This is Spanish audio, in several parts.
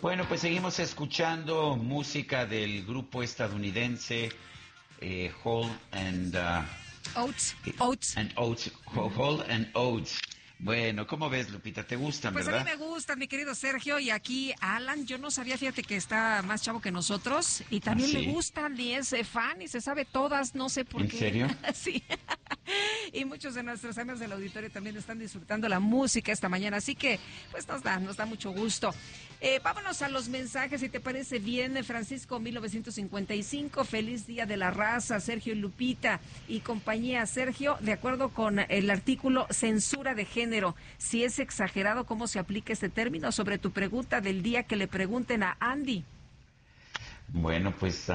Bueno, pues seguimos escuchando música del grupo estadounidense Hall and Oates. Hall and Oates. Bueno, ¿cómo ves, Lupita? ¿Te gustan, Pues verdad? a mí me gustan, mi querido Sergio, y aquí Alan, yo no sabía, fíjate que está más chavo que nosotros, y ¿Ah, también le sí? gustan, y es fan, y se sabe todas, no sé por ¿En qué. serio? Sí. Y muchos de nuestros amigos del auditorio también están disfrutando la música esta mañana, así que pues nos da mucho gusto. Vámonos a los mensajes, si te parece bien, Francisco 1955, feliz día de la raza, Sergio y Lupita y compañía. Sergio, de acuerdo con el artículo censura de género, si es exagerado cómo se aplica este término, sobre tu pregunta del día que le pregunten a Andy. Bueno, pues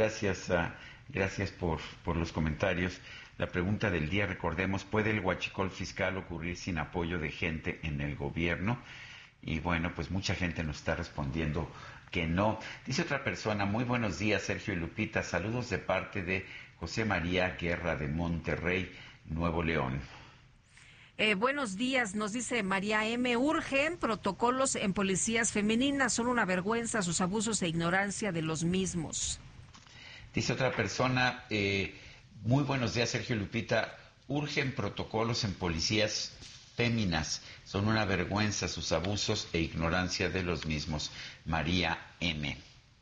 gracias por los comentarios. La pregunta del día, recordemos, ¿puede el huachicol fiscal ocurrir sin apoyo de gente en el gobierno? Y bueno, pues mucha gente nos está respondiendo que no. Dice otra persona, muy buenos días, Sergio y Lupita, saludos de parte de José María Guerra de Monterrey, Nuevo León. Buenos días, nos dice María M. Urgen protocolos en policías femeninas, son una vergüenza sus abusos e ignorancia de los mismos. Dice otra persona, muy buenos días, Sergio y Lupita, urgen protocolos en policías féminas, son una vergüenza sus abusos e ignorancia de los mismos. María M.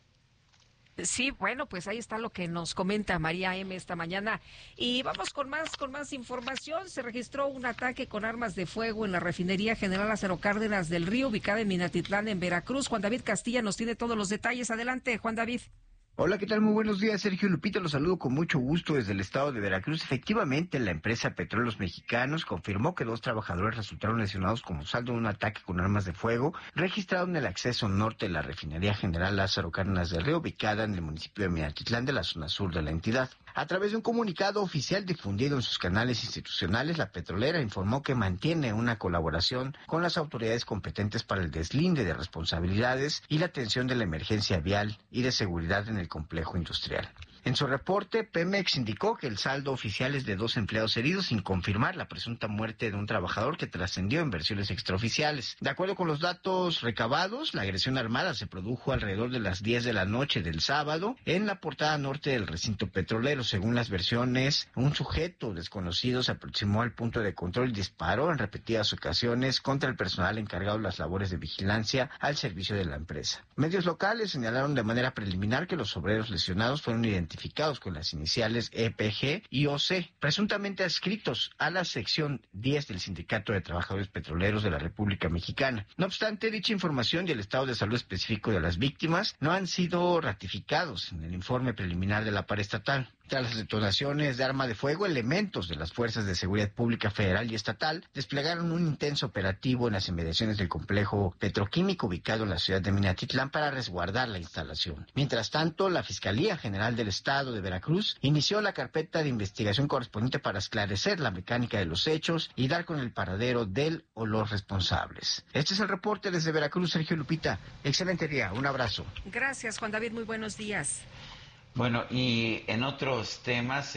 Sí, bueno, pues ahí está lo que nos comenta María M. esta mañana. Y vamos con más información. Se registró un ataque con armas de fuego en la refinería General Lázaro Cárdenas del Río, ubicada en Minatitlán, en Veracruz. Juan David Castilla nos tiene todos los detalles. Adelante, Juan David. Hola, ¿qué tal? Muy buenos días, Sergio Lupita. Los saludo con mucho gusto desde el estado de Veracruz. Efectivamente, la empresa Petróleos Mexicanos confirmó que 2 trabajadores resultaron lesionados como saldo de un ataque con armas de fuego registrado en el acceso norte de la refinería General Lázaro Cárdenas del Río, ubicada en el municipio de Minatitlán, de la zona sur de la entidad. A través de un comunicado oficial difundido en sus canales institucionales, la petrolera informó que mantiene una colaboración con las autoridades competentes para el deslinde de responsabilidades y la atención de la emergencia vial y de seguridad en el complejo industrial. En su reporte, Pemex indicó que el saldo oficial es de 2 empleados heridos, sin confirmar la presunta muerte de un trabajador que trascendió en versiones extraoficiales. De acuerdo con los datos recabados, la agresión armada se produjo alrededor de las 10 de la noche del sábado en la portada norte del recinto petrolero. Según las versiones, un sujeto desconocido se aproximó al punto de control y disparó en repetidas ocasiones contra el personal encargado de las labores de vigilancia al servicio de la empresa. Medios locales señalaron de manera preliminar que los obreros lesionados fueron identificados con las iniciales EPG y OC, presuntamente adscritos a la sección 10 del Sindicato de Trabajadores Petroleros de la República Mexicana. No obstante, dicha información y el estado de salud específico de las víctimas no han sido ratificados en el informe preliminar de la paraestatal. Tras las detonaciones de arma de fuego, elementos de las Fuerzas de Seguridad Pública Federal y Estatal desplegaron un intenso operativo en las inmediaciones del complejo petroquímico ubicado en la ciudad de Minatitlán para resguardar la instalación. Mientras tanto, la Fiscalía General del Estado de Veracruz inició la carpeta de investigación correspondiente para esclarecer la mecánica de los hechos y dar con el paradero del o los responsables. Este es el reporte desde Veracruz, Sergio Lupita. Excelente día, un abrazo. Gracias, Juan David, muy buenos días. Bueno, y en otros temas,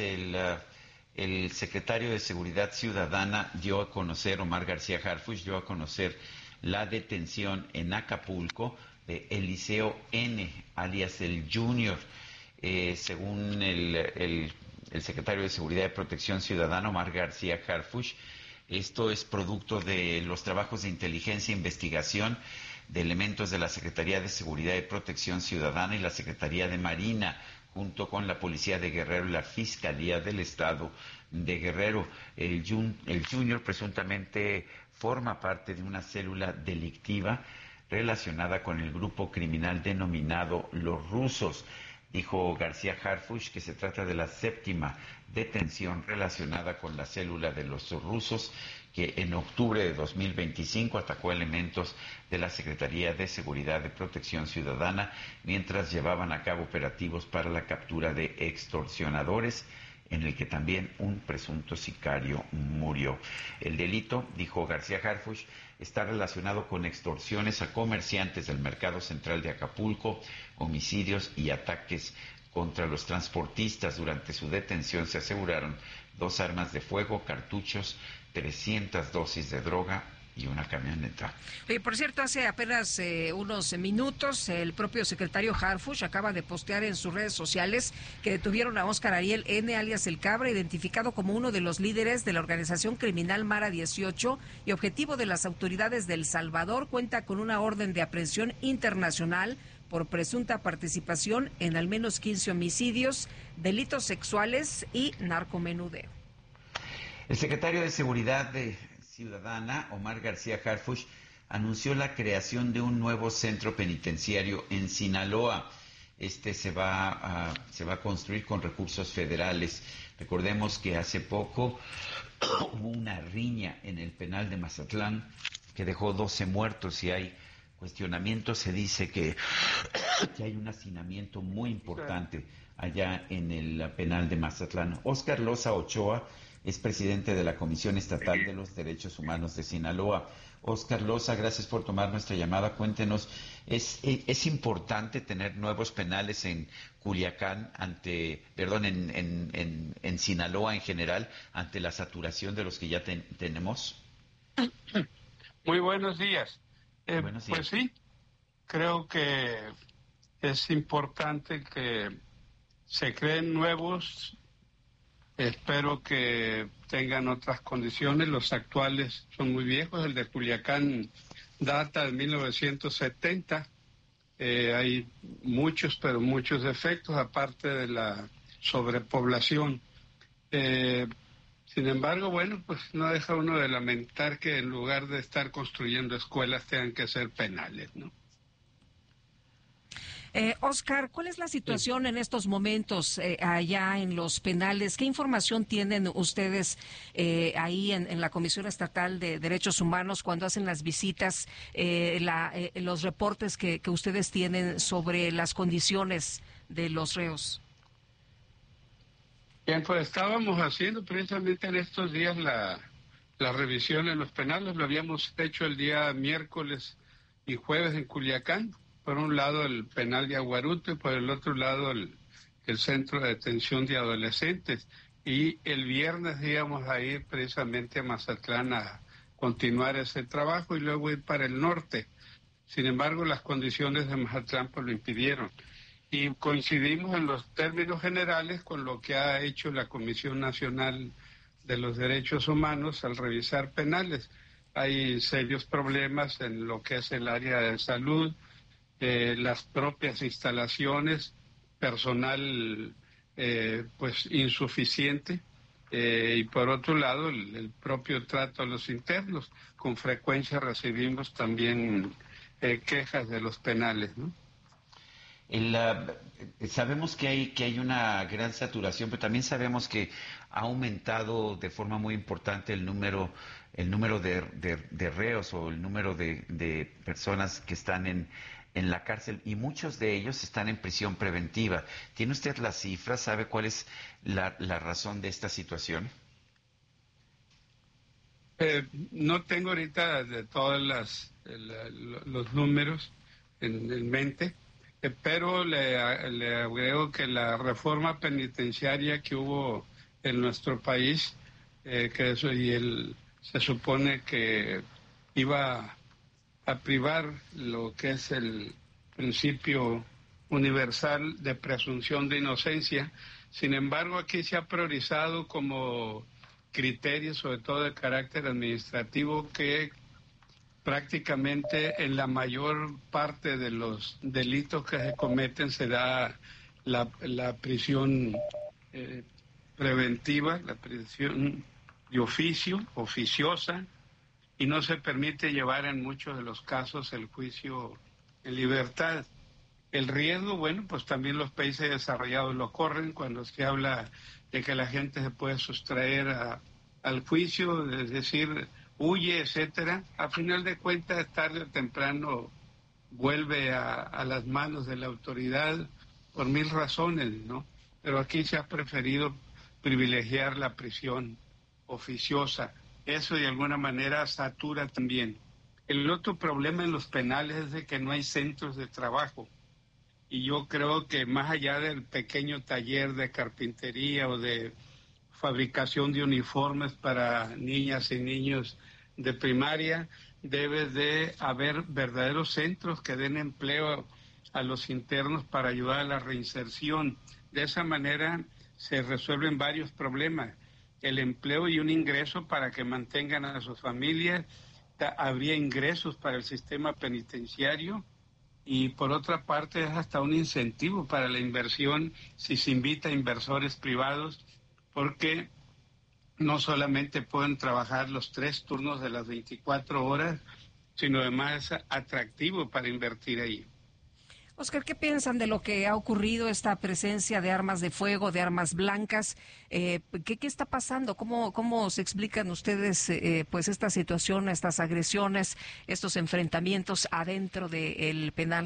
el secretario de Seguridad Ciudadana dio a conocer, Omar García Harfuch dio a conocer la detención en Acapulco de Eliseo N., alias el Junior. Según el secretario de Seguridad y Protección Ciudadana, Omar García Harfuch, esto es producto de los trabajos de inteligencia e investigación de elementos de la Secretaría de Seguridad y Protección Ciudadana y la Secretaría de Marina, junto con la Policía de Guerrero y la Fiscalía del Estado de Guerrero. El Junior presuntamente forma parte de una célula delictiva relacionada con el grupo criminal denominado Los Rusos. Dijo García Harfuch que se trata de la 7ª detención relacionada con la célula de los rusos, que en octubre de 2025 atacó elementos de la Secretaría de Seguridad y Protección Ciudadana mientras llevaban a cabo operativos para la captura de extorsionadores, en el que también un presunto sicario murió. El delito, dijo García Harfuch, está relacionado con extorsiones a comerciantes del mercado central de Acapulco, homicidios y ataques contra los transportistas. Durante su detención se aseguraron 2 armas de fuego, cartuchos, 300 dosis de droga y una camioneta. Oye, por cierto, hace apenas unos minutos el propio secretario Harfuch acaba de postear en sus redes sociales que detuvieron a Óscar Ariel N., alias El Cabra, identificado como uno de los líderes de la organización criminal Mara 18 y objetivo de las autoridades de El Salvador. Cuenta con una orden de aprehensión internacional por presunta participación en al menos 15 homicidios, delitos sexuales y narcomenudeo. El secretario de Seguridad Ciudadana, Omar García Harfuch, anunció la creación de un nuevo centro penitenciario en Sinaloa. Este se va a construir con recursos federales. Recordemos que hace poco hubo una riña en el penal de Mazatlán que dejó 12 muertos y hay cuestionamientos. Se dice que hay un hacinamiento muy importante allá en el penal de Mazatlán. Óscar Loza Ochoa es presidente de la Comisión Estatal de los Derechos Humanos de Sinaloa. Óscar Loza, gracias por tomar nuestra llamada. Cuéntenos, ¿es importante tener nuevos penales en Culiacán, en Sinaloa en general, ante la saturación de los que ya tenemos? Muy buenos días. Buenos días. Pues sí, creo que es importante que se creen nuevos. Espero que tengan otras condiciones. Los actuales son muy viejos. El de Culiacán data de 1970. Hay muchos, pero muchos defectos, aparte de la sobrepoblación. Sin embargo, bueno, pues no deja uno de lamentar que en lugar de estar construyendo escuelas tengan que ser penales, ¿no? Óscar, ¿cuál es la situación en estos momentos allá en los penales? ¿Qué información tienen ustedes ahí en la Comisión Estatal de Derechos Humanos cuando hacen las visitas, los reportes que ustedes tienen sobre las condiciones de los reos? Bien, pues estábamos haciendo precisamente en estos días la revisión en los penales. Lo habíamos hecho el día miércoles y jueves en Culiacán. Por un lado el penal de Aguaruto y por el otro lado el centro de detención de adolescentes. Y el viernes íbamos a ir precisamente a Mazatlán a continuar ese trabajo y luego ir para el norte. Sin embargo, las condiciones de Mazatlán pues lo impidieron. Y coincidimos en los términos generales con lo que ha hecho la Comisión Nacional de los Derechos Humanos al revisar penales. Hay serios problemas en lo que es el área de salud, las propias instalaciones, personal pues insuficiente, y por otro lado el propio trato a los internos. Con frecuencia recibimos también quejas de los penales, ¿no? Sabemos que hay una gran saturación, pero también sabemos que ha aumentado de forma muy importante el número de reos o el número de personas que están en la cárcel, y muchos de ellos están en prisión preventiva. ¿Tiene usted las cifras? ¿Sabe cuál es la razón de esta situación? No tengo ahorita de todos los números en mente, pero le agrego que la reforma penitenciaria que hubo en nuestro país, se supone que iba a privar lo que es el principio universal de presunción de inocencia. Sin embargo, aquí se ha priorizado como criterio, sobre todo de carácter administrativo, que prácticamente en la mayor parte de los delitos que se cometen se da la prisión preventiva, la prisión de oficio, oficiosa, y no se permite llevar en muchos de los casos el juicio en libertad. El riesgo, bueno, pues también los países desarrollados lo corren cuando se habla de que la gente se puede sustraer al juicio, es decir, huye, etcétera. A final de cuentas, tarde o temprano vuelve a las manos de la autoridad por mil razones, ¿no? Pero aquí se ha preferido privilegiar la prisión oficiosa. Eso de alguna manera satura también. El otro problema en los penales es de que no hay centros de trabajo. Y yo creo que más allá del pequeño taller de carpintería o de fabricación de uniformes para niñas y niños de primaria, debe de haber verdaderos centros que den empleo a los internos para ayudar a la reinserción. De esa manera se resuelven varios problemas, el empleo y un ingreso para que mantengan a sus familias, habría ingresos para el sistema penitenciario y por otra parte es hasta un incentivo para la inversión si se invita a inversores privados, porque no solamente pueden trabajar los 3 turnos de las 24 horas, sino además es atractivo para invertir ahí. Oscar, ¿qué piensan de lo que ha ocurrido, esta presencia de armas de fuego, de armas blancas? ¿Qué está pasando? ¿Cómo se explican ustedes pues esta situación, estas agresiones, estos enfrentamientos adentro del penal?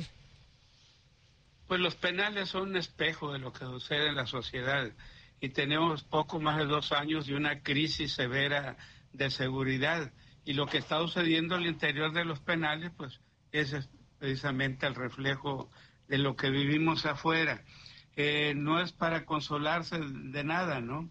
Pues los penales son un espejo de lo que sucede en la sociedad y tenemos poco más de 2 años de una crisis severa de seguridad y lo que está sucediendo al interior de los penales pues es precisamente el reflejo de lo que vivimos afuera. No es para consolarse de nada, ¿no?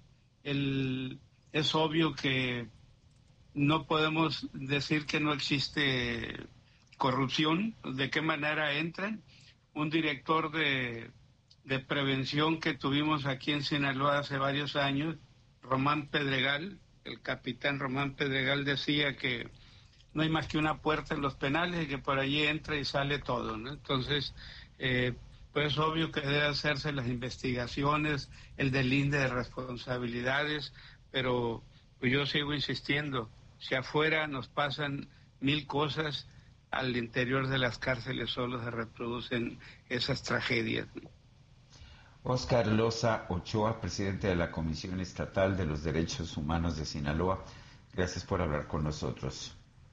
Es obvio que no podemos decir que no existe corrupción. ¿De qué manera entran? Un director de prevención que tuvimos aquí en Sinaloa hace varios años, Román Pedregal, el capitán Román Pedregal decía que no hay más que una puerta en los penales y que por allí entra y sale todo, ¿no? Entonces, pues es obvio que debe hacerse las investigaciones, el delinde de responsabilidades, pero pues yo sigo insistiendo, si afuera nos pasan 1000 cosas, al interior de las cárceles solo se reproducen esas tragedias. Óscar Loza Ochoa, presidente de la Comisión Estatal de los Derechos Humanos de Sinaloa, gracias por hablar con nosotros.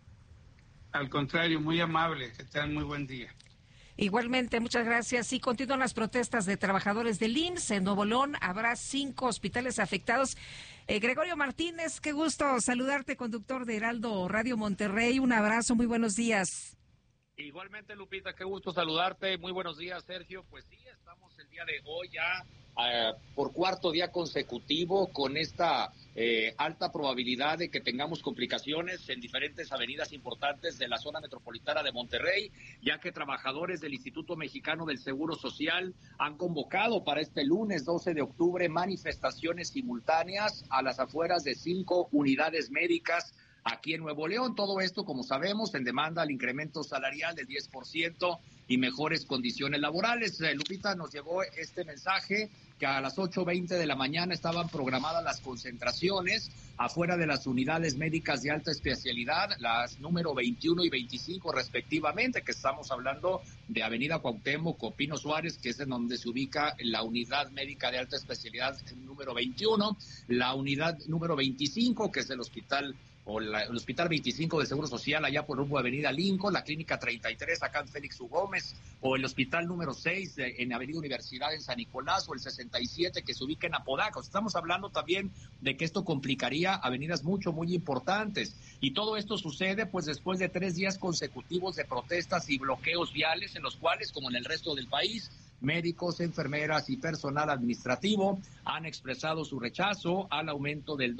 Al contrario, muy amable, que tengan muy buen día. Igualmente, muchas gracias. Y continúan las protestas de trabajadores del IMSS. En Nuevo León habrá 5 hospitales afectados. Gregorio Martínez, qué gusto saludarte, conductor de Heraldo Radio Monterrey. Un abrazo, muy buenos días. Igualmente, Lupita, qué gusto saludarte. Muy buenos días, Sergio. Pues sí, estamos el día de hoy ya por 4º día consecutivo con esta alta probabilidad de que tengamos complicaciones en diferentes avenidas importantes de la zona metropolitana de Monterrey, ya que trabajadores del Instituto Mexicano del Seguro Social han convocado para este lunes 12 de octubre manifestaciones simultáneas a las afueras de 5 unidades médicas aquí en Nuevo León. Todo esto, como sabemos, en demanda al incremento salarial del 10% y mejores condiciones laborales. Lupita, nos llegó este mensaje que a las 8:20 de la mañana estaban programadas las concentraciones afuera de las unidades médicas de alta especialidad, las número 21 y 25 respectivamente, que estamos hablando de Avenida Cuauhtémoc, Pino Suárez, que es en donde se ubica la unidad médica de alta especialidad número 21, la unidad número 25, que es el hospital el Hospital 25 de Seguro Social allá por rumbo a Avenida Lincoln, la Clínica 33 acá en Félix U. Gómez, o el Hospital número 6 en Avenida Universidad en San Nicolás, o el 67 que se ubica en Apodaca. Estamos hablando también de que esto complicaría avenidas muy importantes, y todo esto sucede pues después de 3 días consecutivos de protestas y bloqueos viales en los cuales, como en el resto del país, médicos, enfermeras y personal administrativo han expresado su rechazo al aumento del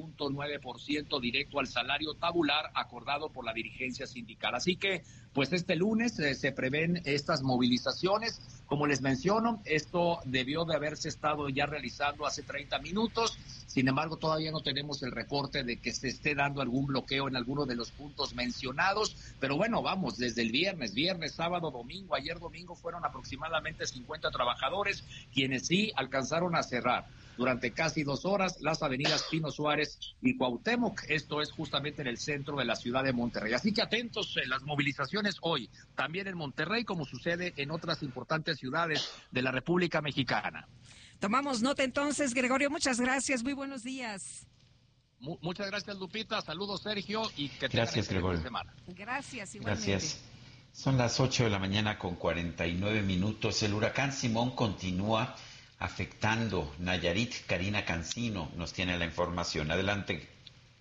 2.9% directo al salario tabular acordado por la dirigencia sindical. Así que, pues este lunes se prevén estas movilizaciones. Como les menciono, esto debió de haberse estado ya realizando hace 30 minutos. Sin embargo, todavía no tenemos el reporte de que se esté dando algún bloqueo en alguno de los puntos mencionados. Pero bueno, vamos, desde el viernes, sábado, domingo, ayer domingo fueron aproximadamente 50 trabajadores quienes sí alcanzaron a cerrar durante casi 2 horas las avenidas Pino Suárez y Cuauhtémoc. Esto es justamente en el centro de la ciudad de Monterrey. Así que atentos en las movilizaciones hoy, también en Monterrey, como sucede en otras importantes ciudades de la República Mexicana. Tomamos nota entonces, Gregorio. Muchas gracias. Muy buenos días. Muchas gracias, Lupita. Saludos, Sergio, y que gracias, tengan Gregorio. semana. Gracias, igualmente. Gracias. Son las 8 de la mañana con 49 minutos. El huracán Simón continúa afectando Nayarit. Karina Cancino nos tiene la información. Adelante.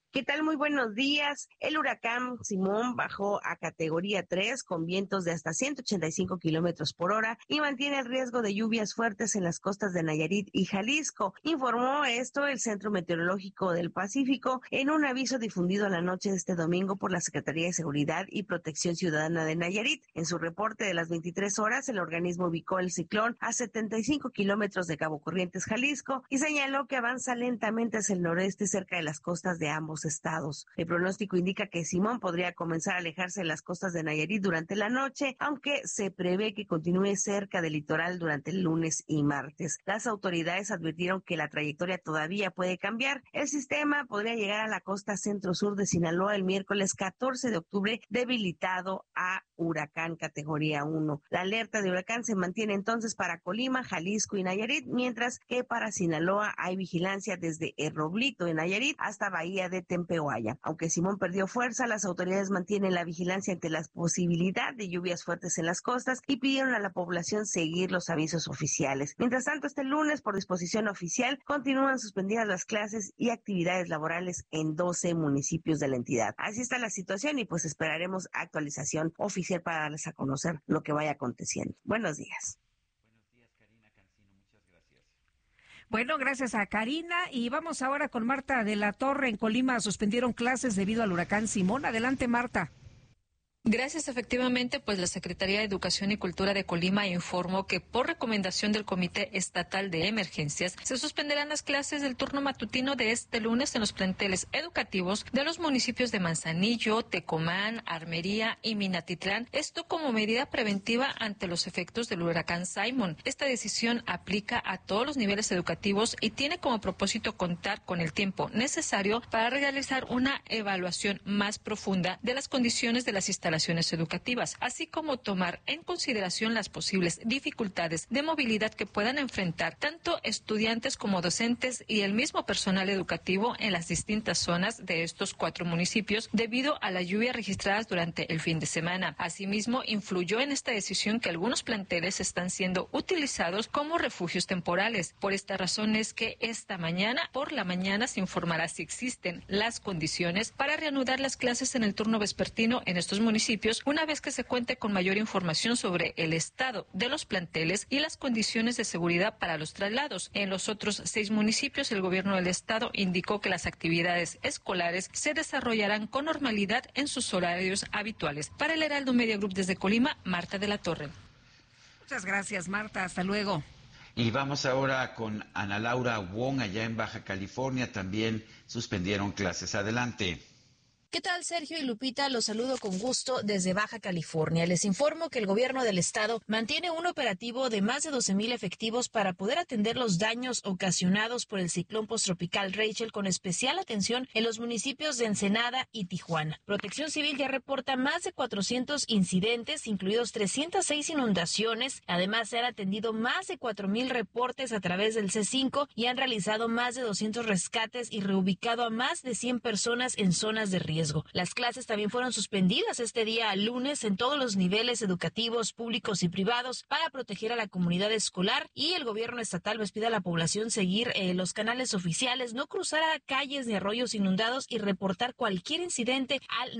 ¿Qué tal? Muy buenos días. El huracán Simón bajó a categoría 3 con vientos de hasta 185 kilómetros por hora y mantiene el riesgo de lluvias fuertes en las costas de Nayarit y Jalisco. Informó esto el Centro Meteorológico del Pacífico en un aviso difundido la noche de este domingo por la Secretaría de Seguridad y Protección Ciudadana de Nayarit. En su reporte de las 23 horas, el organismo ubicó el ciclón a 75 kilómetros de Cabo Corrientes, Jalisco, y señaló que avanza lentamente hacia el noreste cerca de las costas de ambos estados. El pronóstico indica que Simón podría comenzar a alejarse de las costas de Nayarit durante la noche, aunque se prevé que continúe cerca del litoral durante el lunes y martes. Las autoridades advirtieron que la trayectoria todavía puede cambiar. El sistema podría llegar a la costa centro-sur de Sinaloa el miércoles 14 de octubre, debilitado a huracán categoría 1. La alerta de huracán se mantiene entonces para Colima, Jalisco y Nayarit, mientras que para Sinaloa hay vigilancia desde El Roblito en Nayarit hasta Bahía de Tempehuaya. Aunque Simón perdió fuerza, las autoridades mantienen la vigilancia ante la posibilidad de lluvias fuertes en las costas y pidieron a la población seguir los avisos oficiales. Mientras tanto, este lunes, por disposición oficial, continúan suspendidas las clases y actividades laborales en 12 municipios de la entidad. Así está la situación y pues esperaremos actualización oficial para darles a conocer lo que vaya aconteciendo. Buenos días. Buenos días, Karina Cancino, muchas gracias. Bueno, gracias a Karina. Y vamos ahora con Marta de la Torre. En Colima suspendieron clases debido al huracán Simón. Adelante, Marta. Gracias, efectivamente, pues la Secretaría de Educación y Cultura de Colima informó que por recomendación del Comité Estatal de Emergencias se suspenderán las clases del turno matutino de este lunes en los planteles educativos de los municipios de Manzanillo, Tecomán, Armería y Minatitlán, esto como medida preventiva ante los efectos del huracán Simón. Esta decisión aplica a todos los niveles educativos y tiene como propósito contar con el tiempo necesario para realizar una evaluación más profunda de las condiciones de las instalaciones educativas, así como tomar en consideración las posibles dificultades de movilidad que puedan enfrentar tanto estudiantes como docentes y el mismo personal educativo en las distintas zonas de estos 4 municipios debido a las lluvias registradas durante el fin de semana. Asimismo, influyó en esta decisión que algunos planteles están siendo utilizados como refugios temporales. Por esta razón es que esta mañana, por la mañana, se informará si existen las condiciones para reanudar las clases en el turno vespertino en estos municipios, una vez que se cuente con mayor información sobre el estado de los planteles y las condiciones de seguridad para los traslados. En los otros 6 municipios, el gobierno del estado indicó que las actividades escolares se desarrollarán con normalidad en sus horarios habituales. Para el Heraldo Media Group desde Colima, Marta de la Torre. Muchas gracias, Marta. Hasta luego. Y vamos ahora con Ana Laura Wong, allá en Baja California. También suspendieron clases. Adelante. ¿Qué tal, Sergio y Lupita? Los saludo con gusto desde Baja California. Les informo que el gobierno del estado mantiene un operativo de más de 12,000 efectivos para poder atender los daños ocasionados por el ciclón posttropical Rachel, con especial atención en los municipios de Ensenada y Tijuana. Protección Civil ya reporta más de 400 incidentes, incluidos 306 inundaciones. Además, se han atendido más de 4,000 reportes a través del C5 y han realizado más de 200 rescates y reubicado a más de 100 personas en zonas de riesgo. Las clases también fueron suspendidas este día lunes en todos los niveles educativos, públicos y privados para proteger a la comunidad escolar, y el gobierno estatal les pide a la población seguir los canales oficiales, no cruzar a calles ni arroyos inundados y reportar cualquier incidente al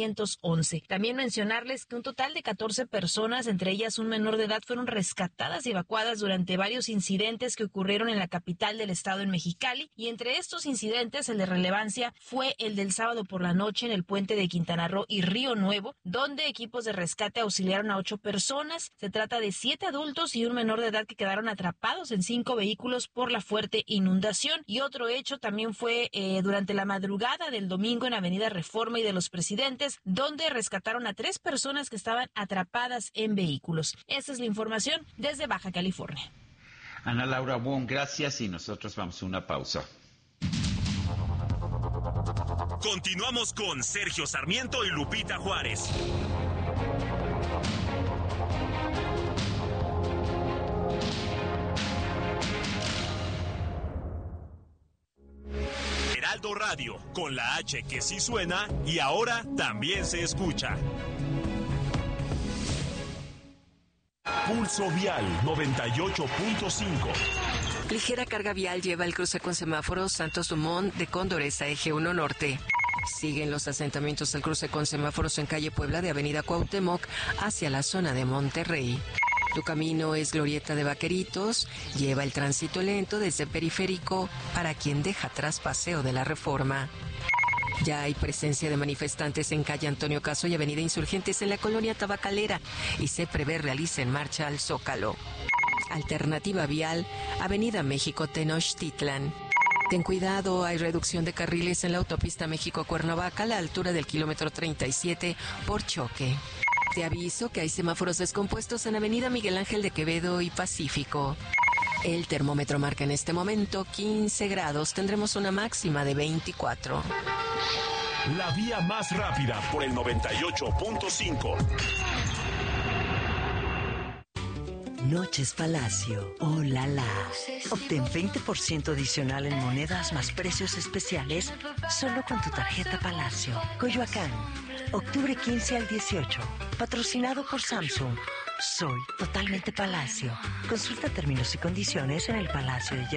911. También mencionarles que un total de 14 personas, entre ellas un menor de edad, fueron rescatadas y evacuadas durante varios incidentes que ocurrieron en la capital del estado, en Mexicali, y entre estos incidentes el de relevancia fue el del sábado por la noche en el puente de Quintana Roo y Río Nuevo, donde equipos de rescate auxiliaron a 8 personas. Se trata de 7 adultos y un menor de edad que quedaron atrapados en 5 vehículos por la fuerte inundación. Y otro hecho también fue durante la madrugada del domingo en Avenida Reforma y de los Presidentes, donde rescataron a 3 personas que estaban atrapadas en vehículos. Esa es la información desde Baja California. Ana Laura Wong, gracias, y nosotros vamos a una pausa. Continuamos con Sergio Sarmiento y Lupita Juárez. Heraldo Radio, con la H que sí suena y ahora también se escucha. Pulso Vial 98.5. Ligera carga vial lleva el cruce con semáforos Santos Dumont de Cóndores a Eje 1 Norte. Siguen los asentamientos al cruce con semáforos en calle Puebla de Avenida Cuauhtémoc hacia la zona de Monterrey. Tu camino es Glorieta de Vaqueritos, lleva el tránsito lento desde Periférico para quien deja atrás Paseo de la Reforma. Ya hay presencia de manifestantes en calle Antonio Caso y Avenida Insurgentes en la colonia Tabacalera y se prevé realicen marcha al Zócalo. Alternativa vial, Avenida México Tenochtitlan. Ten cuidado, hay reducción de carriles en la autopista México-Cuernavaca a la altura del kilómetro 37 por choque. Te aviso que hay semáforos descompuestos en Avenida Miguel Ángel de Quevedo y Pacífico. El termómetro marca en este momento 15 grados. Tendremos una máxima de 24. La vía más rápida por el 98.5. Noches Palacio. ¡Oh, la, la! Obtén 20% adicional en monedas más precios especiales solo con tu tarjeta Palacio. Coyoacán, octubre 15 al 18. Patrocinado por Samsung. Soy totalmente Palacio. Consulta términos y condiciones en el Palacio de